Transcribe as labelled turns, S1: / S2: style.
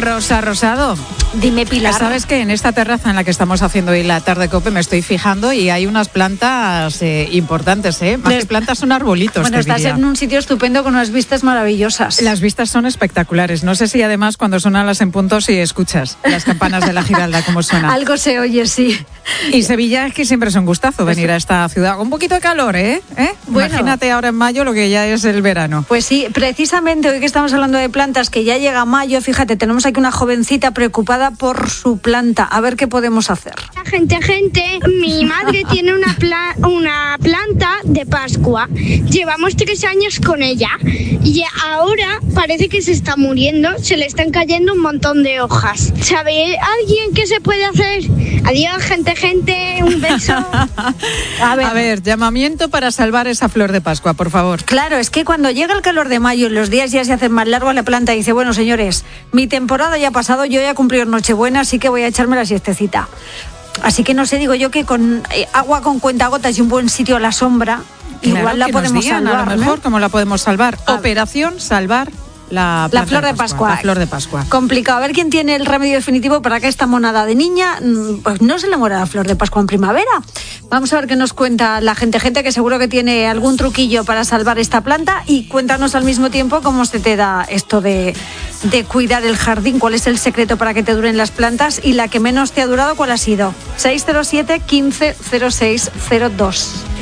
S1: Rosa Rosado.
S2: Dime, Pilar.
S1: Sabes que en esta terraza en la que estamos haciendo hoy la tarde COPE me estoy fijando y hay unas plantas importantes, ¿eh? Más que plantas son arbolitos.
S2: Bueno, estás en un sitio estupendo con unas vistas maravillosas.
S1: Las vistas son espectaculares. No sé si además cuando suenan las en punto si escuchas las campanas de la Giralda como suenan.
S2: Algo se oye, sí.
S1: Y Sevilla es que siempre es un gustazo venir a esta ciudad. Un poquito de calor, ¿eh? Bueno, imagínate ahora en mayo lo que ya es el verano.
S2: Pues sí, precisamente hoy que estamos hablando de plantas, que ya llega mayo, fíjate, tenemos aquí una jovencita preocupada por su planta. A ver qué podemos hacer.
S3: Gente, mi madre tiene una planta de Pascua. Llevamos 3 años con ella y ahora parece que se está muriendo, se le están cayendo un montón de hojas. ¿Sabe alguien qué se puede hacer? Adiós, gente, un beso.
S1: A ver, llamamiento para salvar esa flor de Pascua, por favor.
S2: Claro, es que cuando llega el calor de mayo y los días ya se hacen más largos, la planta dice, bueno, señores, mi temporada ya ha pasado, yo ya he cumplido Nochebuena, así que voy a echarme la siestecita. Así que no sé, digo yo que con agua con cuentagotas y un buen sitio a la sombra, claro, igual la podemos salvar.
S1: A lo mejor, ¿cómo la podemos salvar? Operación salvar la
S2: flor de Pascua.
S1: La flor de Pascua.
S2: Complicado. A ver quién tiene el remedio definitivo para que esta monada de niña pues no se le muera la flor de Pascua en primavera. Vamos a ver qué nos cuenta la gente que seguro que tiene algún truquillo para salvar esta planta, y cuéntanos al mismo tiempo cómo se te da esto de cuidar el jardín, cuál es el secreto para que te duren las plantas, y la que menos te ha durado, ¿cuál ha sido? 607 15 06 02.